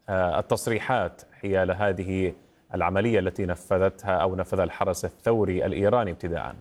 التصريحات حيال هذه العملية التي نفذتها أو نفذها الحرس الثوري الإيراني ابتداءً؟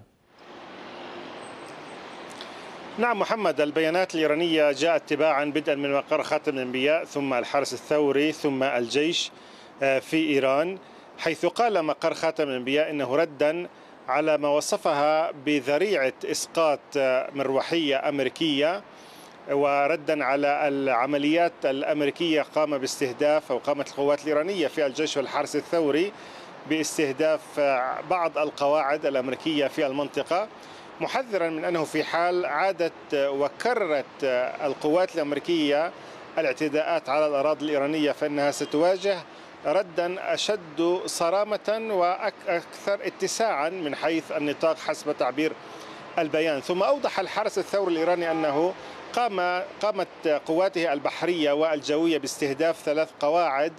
نعم محمد، البيانات الإيرانية جاءت تباعا بدءا من مقر خاتم الأنبياء ثم الحرس الثوري ثم الجيش في إيران، حيث قال مقر خاتم الأنبياء إنه ردا على ما وصفها بذريعة إسقاط مروحية أمريكية، وردا على العمليات الأمريكية قامت القوات الإيرانية في الجيش والحرس الثوري باستهداف بعض القواعد الأمريكية في المنطقة، محذرا من أنه في حال عادت وكررت القوات الأمريكية الاعتداءات على الأراضي الإيرانية فإنها ستواجه ردا أشد صرامة وأكثر اتساعا من حيث النطاق حسب تعبير البيان. ثم أوضح الحرس الثوري الإيراني أنه قامت قواته البحرية والجوية باستهداف 3 قواعد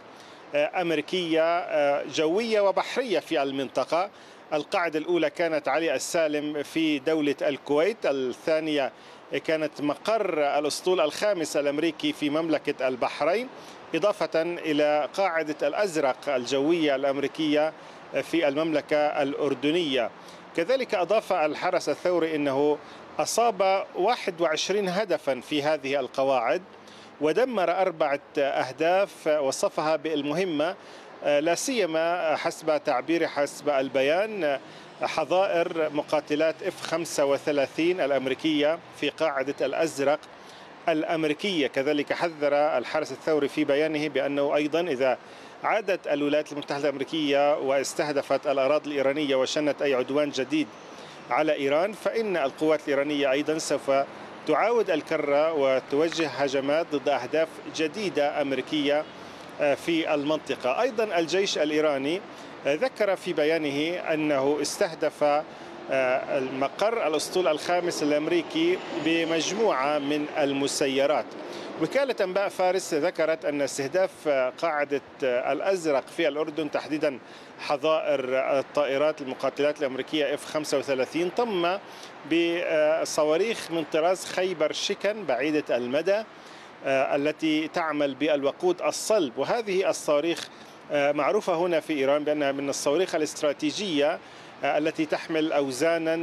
أمريكية جوية وبحرية في المنطقة. القاعدة الأولى كانت علي السالم في دولة الكويت، الثانية كانت مقر الأسطول الخامس الأمريكي في مملكة البحرين، إضافة إلى قاعدة الأزرق الجوية الأمريكية في المملكة الأردنية. كذلك أضاف الحرس الثوري أنه أصاب 21 هدفا في هذه القواعد، ودمر 4 أهداف وصفها بالمهمة، لا سيما حسب البيان حظائر مقاتلات F-35 الأمريكية في قاعدة الأزرق الأمريكية. كذلك حذر الحرس الثوري في بيانه بأنه أيضا إذا عادت الولايات المتحدة الأمريكية واستهدفت الأراضي الإيرانية وشنت أي عدوان جديد على إيران، فإن القوات الإيرانية أيضا سوف تعاود الكرة وتوجه هجمات ضد أهداف جديدة أمريكية في المنطقة. أيضا الجيش الإيراني ذكر في بيانه أنه استهدف مقر الأسطول الخامس الأمريكي بمجموعة من المسيرات. وكالة أنباء فارس ذكرت أن استهداف قاعدة الأزرق في الأردن، تحديدا حظائر الطائرات المقاتلات الأمريكية F-35، تم بصواريخ من طراز خيبر شكن بعيدة المدى التي تعمل بالوقود الصلب. وهذه الصواريخ معروفة هنا في إيران بأنها من الصواريخ الاستراتيجية التي تحمل أوزانا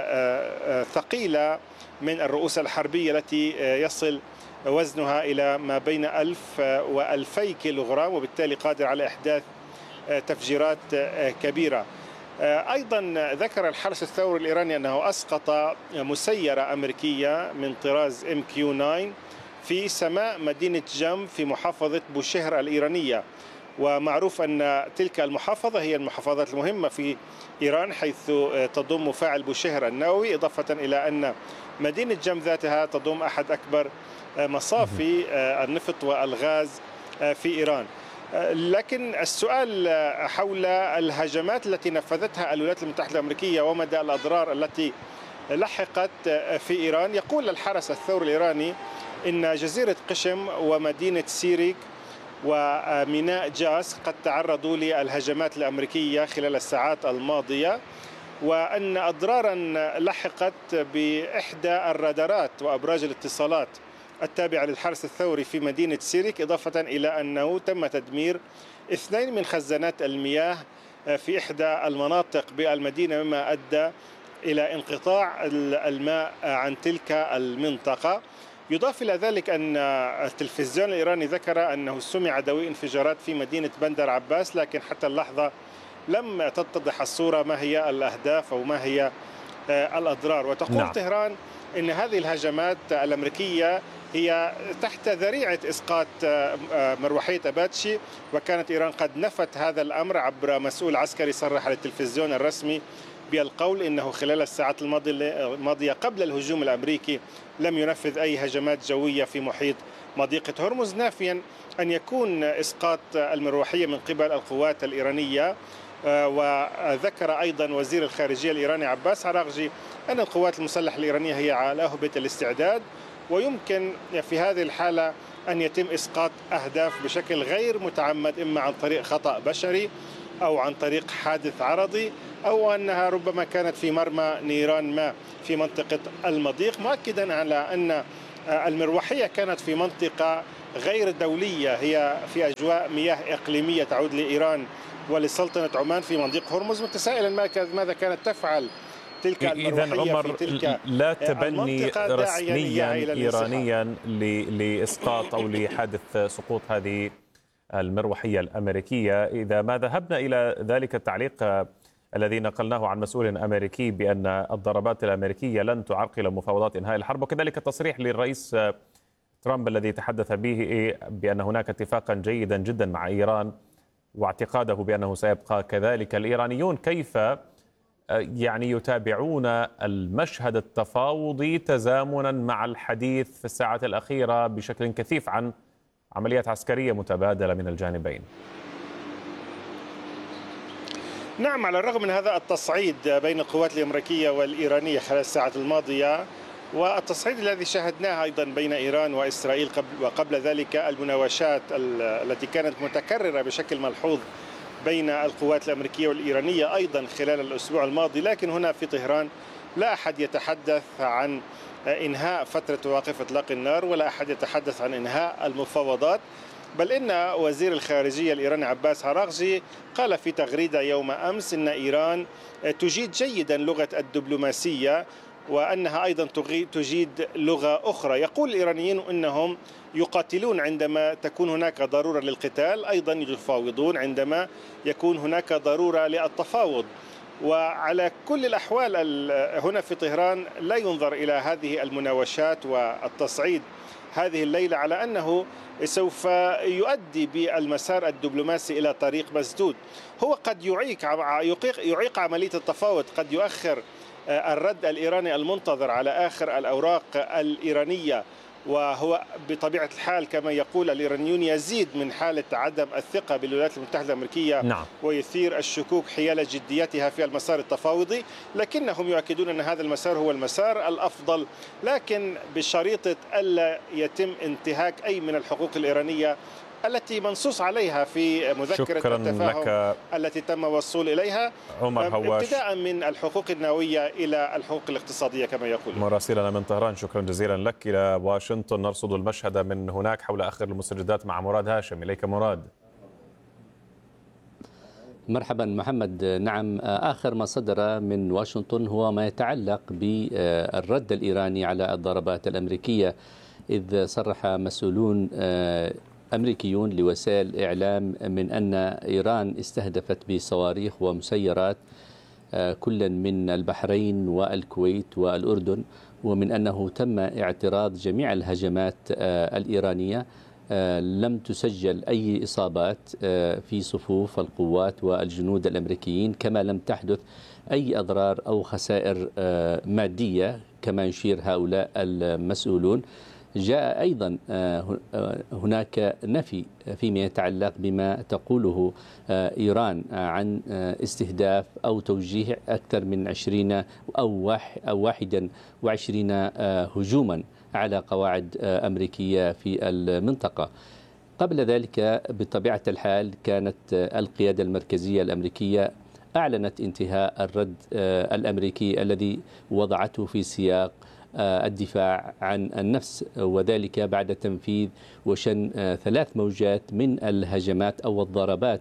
ثقيلة من الرؤوس الحربية التي يصل وزنها إلى ما بين 1000 و2000 كيلوغرام، وبالتالي قادر على إحداث تفجيرات كبيرة. أيضا ذكر الحرس الثوري الإيراني أنه أسقط مسيرة أمريكية من طراز MQ-9 في سماء مدينة جم في محافظة بوشهر الإيرانية. ومعروف أن تلك المحافظة هي المحافظات المهمة في إيران، حيث تضم مفاعل بوشهر النووي، إضافة إلى أن مدينة جم ذاتها تضم أحد أكبر مصافي النفط والغاز في إيران. لكن السؤال حول الهجمات التي نفذتها الولايات المتحدة الأمريكية ومدى الأضرار التي لحقت في إيران. يقول الحرس الثوري الإيراني إن جزيرة قشم ومدينة سيريك وميناء جاس قد تعرضوا للهجمات الأمريكية خلال الساعات الماضية، وأن أضرارا لحقت بإحدى الرادارات وأبراج الاتصالات التابعة للحرس الثوري في مدينة سيريك، إضافة إلى أنه تم تدمير 2 من خزانات المياه في إحدى المناطق بالمدينة، مما أدى إلى انقطاع الماء عن تلك المنطقة. يضاف إلى ذلك أن التلفزيون الإيراني ذكر أنه سمع دوي انفجارات في مدينة بندر عباس، لكن حتى اللحظة لم تتضح الصورة ما هي الأهداف أو ما هي الأضرار. وتقول طهران أن هذه الهجمات الأمريكية هي تحت ذريعة إسقاط مروحية أباتشي، وكانت إيران قد نفت هذا الأمر عبر مسؤول عسكري صرح للتلفزيون الرسمي بالقول إنه خلال الساعات الماضية قبل الهجوم الأمريكي لم ينفذ أي هجمات جوية في محيط مضيقة هرمز، نافيا أن يكون إسقاط المروحية من قبل القوات الإيرانية. وذكر أيضا وزير الخارجية الإيراني عباس عراغجي أن القوات المسلحة الإيرانية هي على أهبة الاستعداد، ويمكن في هذه الحالة أن يتم إسقاط أهداف بشكل غير متعمد، إما عن طريق خطأ بشري أو عن طريق حادث عرضي، أو أنها ربما كانت في مرمى نيران ما في منطقة المضيق، مؤكدا على أن المروحية كانت في منطقة غير دولية هي في أجواء مياه إقليمية تعود لإيران ولسلطنة عمان في مضيق هرمز، متسائلا ماذا كانت تفعل تلك المروحية عمر في تلك لا تبني رسميا إيرانيا لإسقاط أو لحادث سقوط هذه المروحية الأمريكية. إذا ما ذهبنا إلى ذلك التعليق الذي نقلناه عن مسؤول أمريكي بأن الضربات الأمريكية لن تعرقل مفاوضات إنهاء الحرب، وكذلك التصريح للرئيس ترامب الذي تحدث به بأن هناك اتفاقا جيدا جدا مع إيران واعتقاده بأنه سيبقى كذلك، الإيرانيون كيف يعني يتابعون المشهد التفاوضي تزامنا مع الحديث في الساعات الأخيرة بشكل كثيف عن عمليات عسكرية متبادلة من الجانبين؟ نعم، على الرغم من هذا التصعيد بين القوات الأمريكية والإيرانية خلال الساعات الماضية، والتصعيد الذي شاهدناه أيضا بين إيران وإسرائيل وقبل ذلك المناوشات التي كانت متكررة بشكل ملحوظ بين القوات الأمريكية والإيرانية أيضا خلال الأسبوع الماضي، لكن هنا في طهران لا أحد يتحدث عن إنهاء فترة مواقف إطلاق النار، ولا أحد يتحدث عن إنهاء المفاوضات، بل إن وزير الخارجية الإيراني عباس عراقجي قال في تغريدة يوم أمس إن إيران تجيد جيدا لغة الدبلوماسية وأنها أيضا تجيد لغة أخرى. يقول الإيرانيين أنهم يقاتلون عندما تكون هناك ضرورة للقتال، أيضا يفاوضون عندما يكون هناك ضرورة للتفاوض. وعلى كل الأحوال هنا في طهران لا ينظر إلى هذه المناوشات والتصعيد هذه الليلة على أنه سوف يؤدي بالمسار الدبلوماسي إلى طريق مسدود. هو قد يعيق عملية التفاوض، قد يؤخر الرد الإيراني المنتظر على آخر الأوراق الإيرانية، وهو بطبيعة الحال كما يقول الإيرانيون يزيد من حالة عدم الثقة بالولايات المتحدة الأمريكية. نعم. ويثير الشكوك حيال جديتها في المسار التفاوضي، لكنهم يؤكدون أن هذا المسار هو المسار الأفضل، لكن بشريطة ألا يتم انتهاك أي من الحقوق الإيرانية التي منصوص عليها في مذكرة التفاهم التي تم الوصول إليها، عمر هواش، ابتداء من الحقوق النووية إلى الحقوق الاقتصادية كما يقول. مراسلنا من طهران، شكرا جزيلا لك. إلى واشنطن نرصد المشهد من هناك حول آخر المستجدات مع مراد هاشم. إليك مراد. مرحبا محمد. نعم، آخر ما صدر من واشنطن هو ما يتعلق بالرد الإيراني على الضربات الأمريكية، إذ صرح مسؤولون أمريكيون لوسائل إعلام من أن إيران استهدفت بصواريخ ومسيرات كلا من البحرين والكويت والأردن، ومن أنه تم اعتراض جميع الهجمات الإيرانية. لم تسجل أي إصابات في صفوف القوات والجنود الأمريكيين، كما لم تحدث أي أضرار أو خسائر مادية كما يشير هؤلاء المسؤولون. جاء أيضا هناك نفي فيما يتعلق بما تقوله إيران عن استهداف أو توجيه أكثر من 20 أو 21 هجوما على قواعد أمريكية في المنطقة. قبل ذلك بطبيعة الحال كانت القيادة المركزية الأمريكية أعلنت انتهاء الرد الأمريكي الذي وضعته في سياق الدفاع عن النفس، وذلك بعد تنفيذ وشن 3 موجات من الهجمات أو الضربات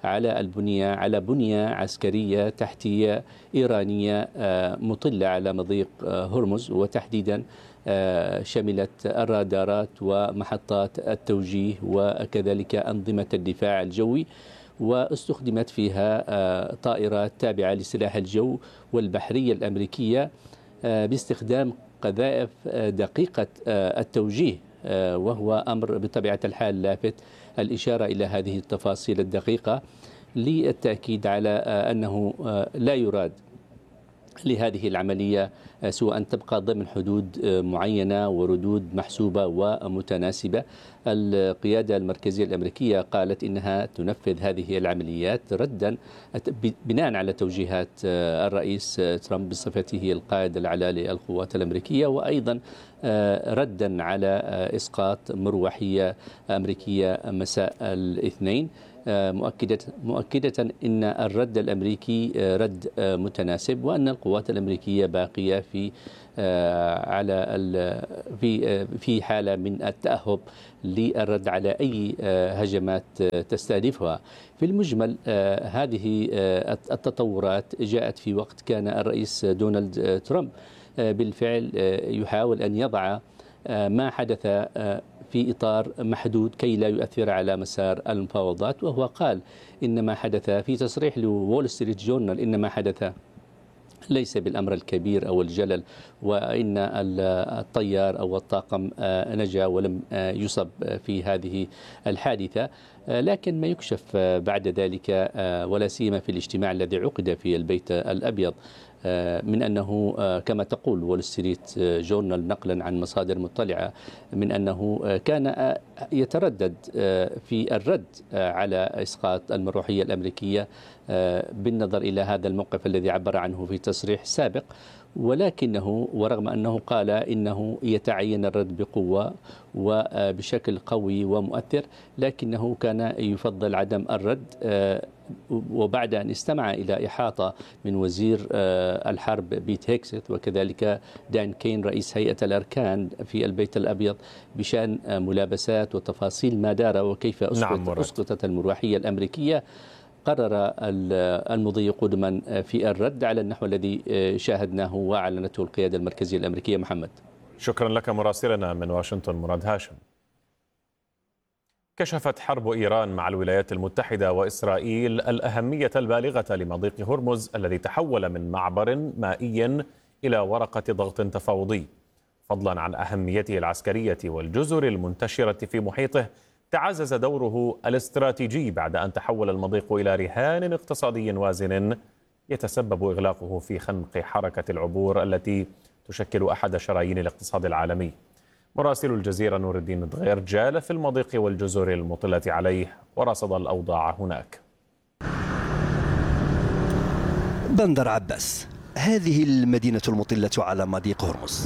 على بنية عسكرية تحتية إيرانية مطلة على مضيق هرمز، وتحديدا شملت الرادارات ومحطات التوجيه وكذلك أنظمة الدفاع الجوي، واستخدمت فيها طائرات تابعة لسلاح الجو والبحرية الأمريكية باستخدام قذائف دقيقة التوجيه، وهو أمر بطبيعة الحال لافت الإشارة إلى هذه التفاصيل الدقيقة للتأكيد على أنه لا يراد لهذه العملية سوى أن تبقى ضمن حدود معينة وردود محسوبة ومتناسبة. القيادة المركزية الأمريكية قالت إنها تنفذ هذه العمليات ردا بناء على توجيهات الرئيس ترامب بصفته القائد الأعلى للقوات الأمريكية، وأيضا ردا على إسقاط مروحية أمريكية مساء الاثنين، مؤكدة أن الرد الأمريكي رد متناسب، وأن القوات الأمريكية باقية في في حالة من التأهب للرد على أي هجمات تستهدفها. في المجمل هذه التطورات جاءت في وقت كان الرئيس دونالد ترامب بالفعل يحاول أن يضع ما حدث في إطار محدود كي لا يؤثر على مسار المفاوضات، وهو قال إن ما حدث في تصريح لوول ستريت جورنال إن ما حدث ليس بالأمر الكبير أو الجلل، وإن الطيار أو الطاقم نجا ولم يصب في هذه الحادثة. لكن ما يكشف بعد ذلك ولا سيما في الاجتماع الذي عقد في البيت الأبيض من أنه كما تقول وول ستريت جورنال نقلا عن مصادر مطلعة من أنه كان يتردد في الرد على إسقاط المروحية الأمريكية بالنظر إلى هذا الموقف الذي عبر عنه في تصريح سابق، ولكنه ورغم أنه قال إنه يتعين الرد بقوة وبشكل قوي ومؤثر، لكنه كان يفضل عدم الرد. وبعد أن استمع إلى إحاطة من وزير الحرب بيت هيكست وكذلك دان كين رئيس هيئة الأركان في البيت الأبيض بشأن ملابسات وتفاصيل ما دار وكيف أسقطت المروحية الأمريكية، قرر المضي قدما في الرد على النحو الذي شاهدناه وأعلنته القيادة المركزية الأمريكية. محمد، شكرا لك مراسلنا من واشنطن مراد هاشم. كشفت حرب إيران مع الولايات المتحدة وإسرائيل الأهمية البالغة لمضيق هرمز الذي تحول من معبر مائي إلى ورقة ضغط تفاوضي. فضلا عن أهميته العسكرية والجزر المنتشرة في محيطه، تعزز دوره الاستراتيجي بعد أن تحول المضيق إلى رهان اقتصادي وازن يتسبب إغلاقه في خنق حركة العبور التي تشكل أحد شرايين الاقتصاد العالمي. مراسل الجزيرة نور الدين دغير جال في المضيق والجزر المطلة عليه ورصد الأوضاع هناك. بندر عباس، هذه المدينة المطلة على مضيق هرمز،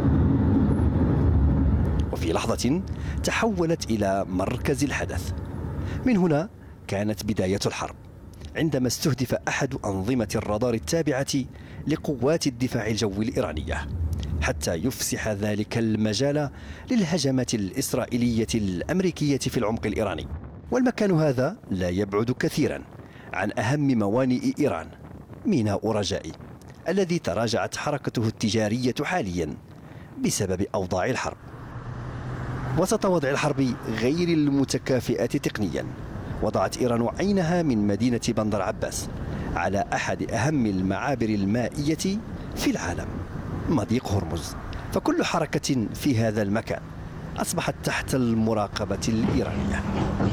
وفي لحظة تحولت إلى مركز الحدث. من هنا كانت بداية الحرب، عندما استهدف أحد أنظمة الرادار التابعة لقوات الدفاع الجوي الإيرانية حتى يفسح ذلك المجال للهجمات الإسرائيلية الأمريكية في العمق الإيراني. والمكان هذا لا يبعد كثيرا عن أهم موانئ إيران، ميناء رجائي الذي تراجعت حركته التجارية حاليا بسبب أوضاع الحرب. وسط وضع الحرب غير المتكافئة تقنيا، وضعت إيران عينها من مدينة بندر عباس على أحد أهم المعابر المائية في العالم، مضيق هرمز. فكل حركة في هذا المكان أصبحت تحت المراقبة الإيرانية.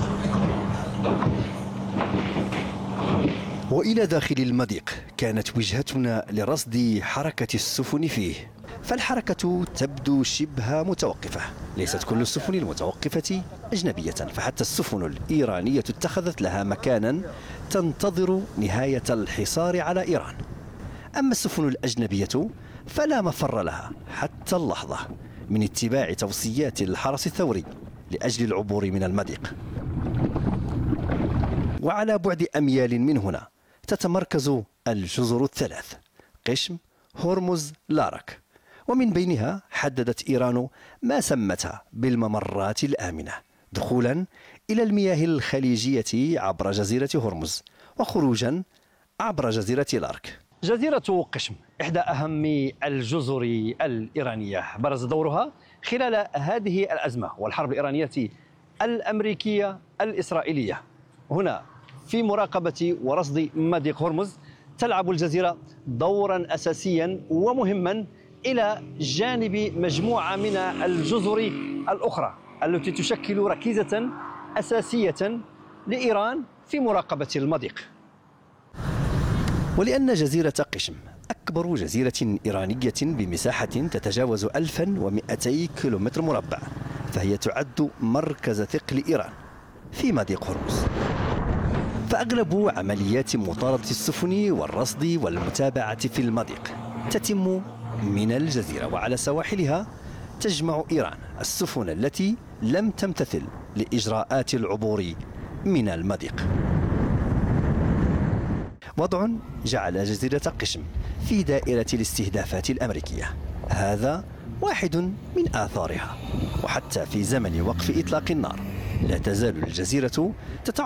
وإلى داخل المضيق كانت وجهتنا لرصد حركة السفن فيه، فالحركة تبدو شبه متوقفة. ليست كل السفن المتوقفة أجنبية، فحتى السفن الإيرانية اتخذت لها مكانا تنتظر نهاية الحصار على إيران. أما السفن الأجنبية فلا مفر لها حتى اللحظة من اتباع توصيات الحرس الثوري لأجل العبور من المضيق. وعلى بعد أميال من هنا تتمركز الجزر الثلاث: قشم، هرمز، لارك، ومن بينها حددت إيران ما سمتها بالممرات الآمنة، دخولا إلى المياه الخليجية عبر جزيرة هرمز وخروجا عبر جزيرة لارك. جزيرة قشم إحدى أهم الجزر الإيرانية، برز دورها خلال هذه الأزمة والحرب الإيرانية الأمريكية الإسرائيلية. هنا في مراقبة ورصد مضيق هرمز تلعب الجزيرة دورا أساسيا ومهما إلى جانب مجموعة من الجزر الأخرى التي تشكل ركيزة أساسية لإيران في مراقبة المضيق. ولأن جزيرة قشم أكبر جزيرة إيرانية بمساحة تتجاوز 1200 كيلومتر مربع، فهي تعد مركز ثقل إيران في مضيق هرمز. فأغلب عمليات مطاردة السفن والرصد والمتابعة في المضيق تتم من الجزيرة، وعلى سواحلها تجمع إيران السفن التي لم تمتثل لإجراءات العبور من المضيق. وضع جعل جزيرة قشم في دائرة الاستهدافات الأمريكية، هذا واحد من آثارها. وحتى في زمن وقف إطلاق النار لا تزال الجزيرة